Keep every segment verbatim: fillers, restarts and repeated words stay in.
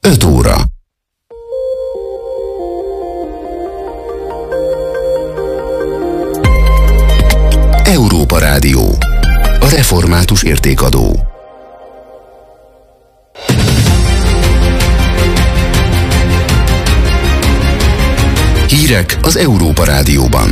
öt óra. Európa Rádió. A református értékadó. Hírek az Európa Rádióban.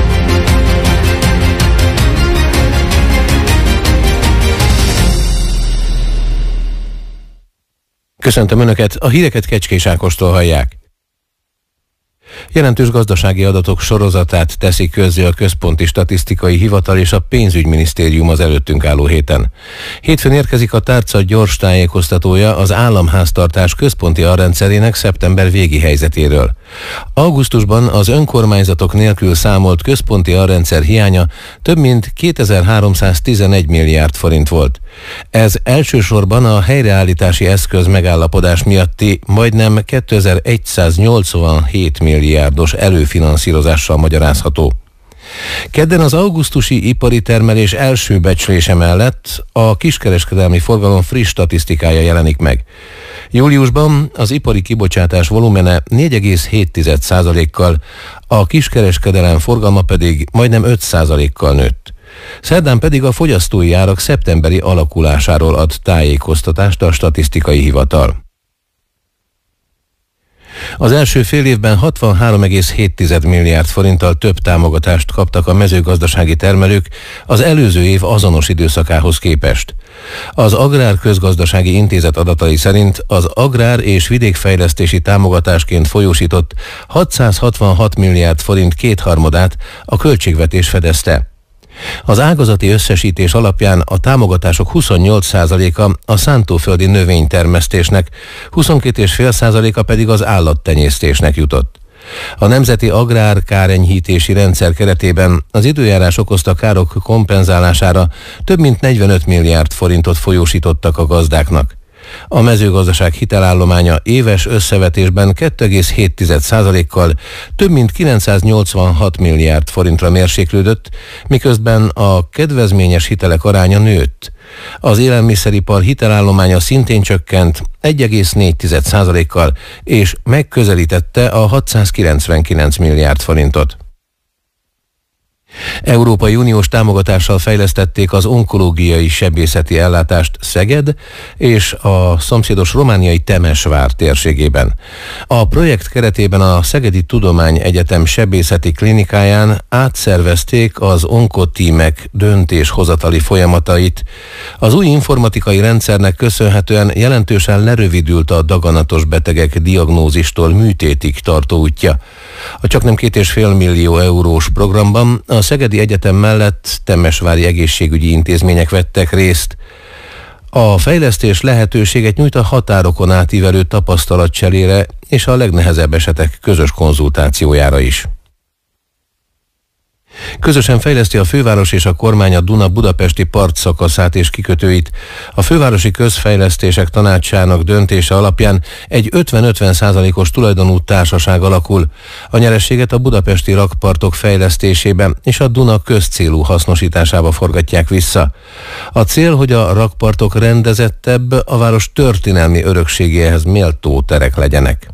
Köszöntöm Önöket, a híreket Kecskés Ákostól hallják. Jelentős gazdasági adatok sorozatát teszik közzé a Központi Statisztikai Hivatal és a Pénzügyminisztérium az előttünk álló héten. Hétfőn érkezik a tárca gyors tájékoztatója az államháztartás központi alrendszerének szeptember végi helyzetéről. Augusztusban az önkormányzatok nélkül számolt központi alrendszer hiánya több mint kétezer-háromszáztizenegy milliárd forint volt. Ez elsősorban a helyreállítási eszköz megállapodás miatti majdnem kétezer-száznyolcvanhét milliárdos előfinanszírozással magyarázható. Kedden az augusztusi ipari termelés első becslése mellett a kiskereskedelmi forgalom friss statisztikája jelenik meg. Júliusban az ipari kibocsátás volumene négy egész hét százalékkal, a kiskereskedelem forgalma pedig majdnem öt százalékkal nőtt. Szerdán pedig a fogyasztói árak szeptemberi alakulásáról ad tájékoztatást a statisztikai hivatal. Az első fél évben hatvanhárom egész hét milliárd forinttal több támogatást kaptak a mezőgazdasági termelők az előző év azonos időszakához képest. Az Agrár Közgazdasági Intézet adatai szerint az agrár és vidékfejlesztési támogatásként folyósított hatszázhatvanhat milliárd forint kétharmadát a költségvetés fedezte. Az ágazati összesítés alapján a támogatások huszonnyolc százaléka a szántóföldi növénytermesztésnek, huszonkét egész öt százaléka pedig az állattenyésztésnek jutott. A Nemzeti Agrár Kárenyhítési Rendszer keretében az időjárás okozta károk kompenzálására több mint negyvenöt milliárd forintot folyósítottak a gazdáknak. A mezőgazdaság hitelállománya éves összevetésben két egész hét százalékkal több mint kilencszáznyolcvanhat milliárd forintra mérséklődött, miközben a kedvezményes hitelek aránya nőtt. Az élelmiszeripar hitelállománya szintén csökkent egy egész négy százalékkal, és megközelítette a hatszázkilencvenkilenc milliárd forintot. Európai Uniós támogatással fejlesztették az onkológiai sebészeti ellátást Szeged és a szomszédos romániai Temesvár térségében. A projekt keretében a Szegedi Tudományegyetem sebészeti klinikáján átszervezték az onkotímek döntéshozatali folyamatait. Az új informatikai rendszernek köszönhetően jelentősen lerövidült a daganatos betegek diagnózistól műtétig tartó útja. A csaknem két és fél millió eurós programban a Szegedi Egyetem mellett temesvári egészségügyi intézmények vettek részt. A fejlesztés lehetőséget nyújt a határokon átívelő tapasztalatcserére és a legnehezebb esetek közös konzultációjára is. Közösen fejleszti a főváros és a kormány a Duna budapesti partszakaszát és kikötőit. A Fővárosi Közfejlesztések Tanácsának döntése alapján egy ötven-ötven százalékos tulajdonú társaság alakul. A nyerességet a budapesti rakpartok fejlesztésében és a Duna közcélú hasznosításába forgatják vissza. A cél, hogy a rakpartok rendezettebb, a város történelmi örökségéhez méltó terek legyenek.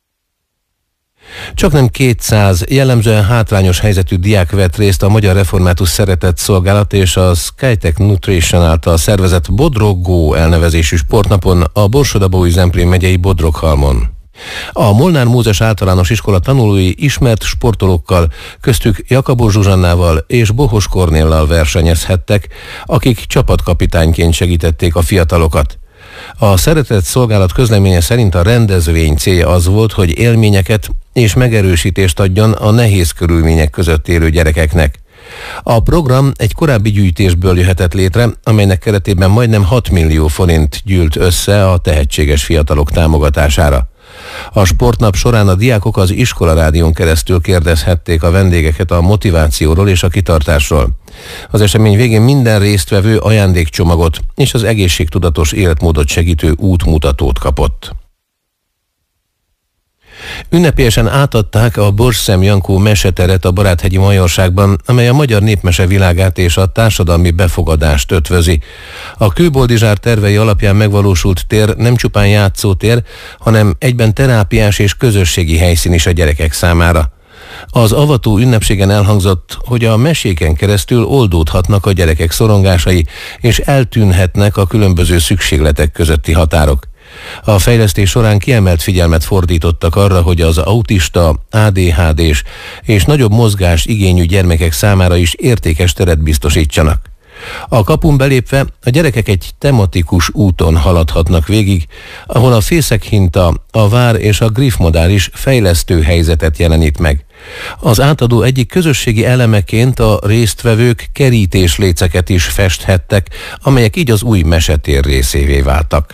Csaknem kétszáz jellemzően hátrányos helyzetű diák vett részt a Magyar Református Szeretett Szolgálat és a Skytech Nutrition által szervezett Bodrog Go elnevezésű sportnapon a Borsod-Abaúj-Zemplén megyei Bodroghalmon. A Molnár Mózes Általános Iskola tanulói ismert sportolókkal, köztük Jakabó Zsuzsannával és Bohos Kornéllal versenyezhettek, akik csapatkapitányként segítették a fiatalokat. A Szeretett Szolgálat közleménye szerint a rendezvény célja az volt, hogy élményeket és megerősítést adjon a nehéz körülmények között élő gyerekeknek. A program egy korábbi gyűjtésből jöhetett létre, amelynek keretében majdnem hat millió forint gyűlt össze a tehetséges fiatalok támogatására. A sportnap során a diákok az iskolarádión keresztül kérdezhették a vendégeket a motivációról és a kitartásról. Az esemény végén minden résztvevő ajándékcsomagot és az egészségtudatos életmódot segítő útmutatót kapott. Ünnepélyesen átadták a Borsszem Jankó meseteret a Baráthegyi Majorságban, amely a magyar népmese világát és a társadalmi befogadást ötvözi. A Kőboldizsár tervei alapján megvalósult tér nem csupán játszótér, hanem egyben terápiás és közösségi helyszín is a gyerekek számára. Az avató ünnepségen elhangzott, hogy a meséken keresztül oldódhatnak a gyerekek szorongásai, és eltűnhetnek a különböző szükségletek közötti határok. A fejlesztés során kiemelt figyelmet fordítottak arra, hogy az autista, á dé há dés és nagyobb mozgás igényű gyermekek számára is értékes teret biztosítsanak. A kapun belépve a gyerekek egy tematikus úton haladhatnak végig, ahol a fészekhinta, a vár és a griffmodál is fejlesztő helyzetet jelenít meg. Az átadó egyik közösségi elemeként a résztvevők kerítésléceket is festhettek, amelyek így az új mesetér részévé váltak.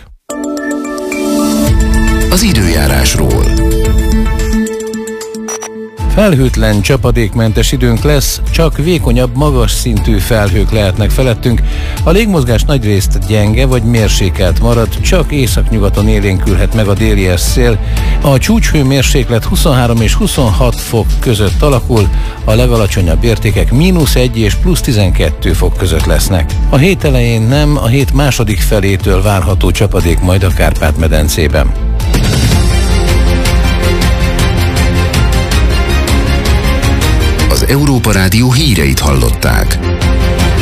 Az időjárásról. Felhőtlen, csapadékmentes időnk lesz, csak vékonyabb, magas szintű felhők lehetnek felettünk. A légmozgás nagyrészt gyenge vagy mérsékelt marad, csak északnyugaton élénkülhet meg a délies szél. A csúcshőmérséklet huszonhárom és huszonhat fok között alakul, a legalacsonyabb értékek mínusz egy és plusz tizenkettő fok között lesznek. A hét elején nem, a hét második felétől várható csapadék majd a Kárpát-medencében. Az Európa Rádió híreit hallották.